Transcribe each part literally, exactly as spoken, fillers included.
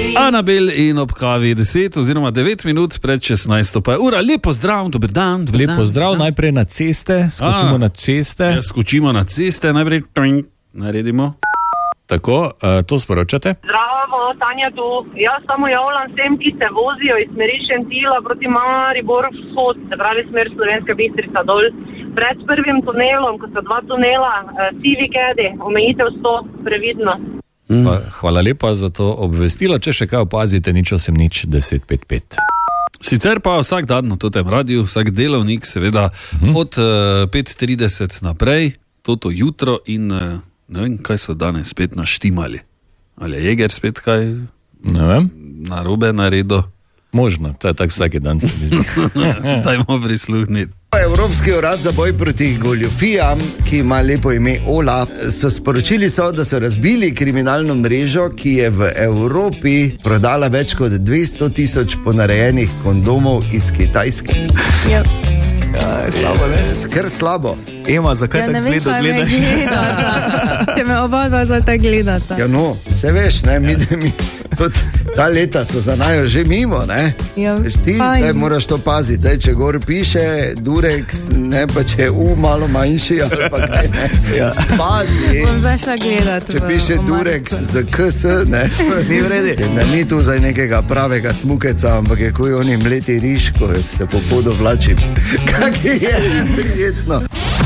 Anabel in ob kavi deset oziroma devet minut pred šestnajsto pa je ura. Lepo zdrav, dober dan. Dober Lepo dan, zdrav, dan. najprej na ceste, skočimo A, na ceste. Ja, skočimo na ceste, najprej toing, naredimo. Tako, uh, to sporočate? Zdravo, Tanja tu. Jaz samo javljam vsem, ki se vozijo iz smeri Šentila proti Maribor vzhod, se pravi smer Slovenska Bistrica dol. Pred prvim tunelom, ko so dva tunela, eh, sivi kedi, omejitev sto, previdno. Mm. Pa, hvala lepa za to obvestilo, če še kaj opazite, nič osem nič deset pet pet. Sicer pa vsak dan na tem radiju, vsak delovnik, seveda mm. od uh, pet trideset naprej, toto jutro in uh, ne vem, kaj so danes spet naštimali. Ali je Jeger spet kaj ne vem. Narobe naredil? Možno, to je tako vsaki dan se mi zdi. Dajmo prisluhniti. Evropski urad za boj proti goljufijam, ki ima lepo ime Olaf, so sporočili, so, da so razbili kriminalno mrežo, ki je v Evropi prodala več kot dvesto tisoč ponarejenih kondomov iz Kitajske. Ja. Ja, je slabo, ne? Skr slabo. Ema, zakaj Ja, ne tako vem, gledo kaj me gledaš? gledata. Če me oba dva zdaj tako gledata. Ja, no, se veš, ne, mi, mi, tudi ta leta so za najo že mimo, ne? Ja, Veš, ti fajn. zdaj moraš to paziti, zdaj, če gor piše Durex, ne, pa če je U malo manjši, ali pa kaj, ne? Ja. Pazi. Bom zašla gledat. Če v piše omarico. Durex z K S, ne, Ni v redu. Da ni tu zdaj nekega pravega smukeca, ampak je kuj oni mleti riž, ko se po podu vlačim. Kak je prijetno.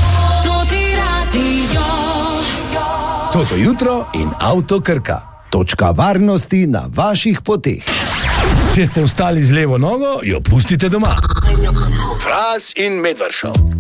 Toto jutro in Avto Krka. Točka varnosti na vaših poteh. Če ste vstali z levo nogo, jo pustite doma. Fras in Medvard Show.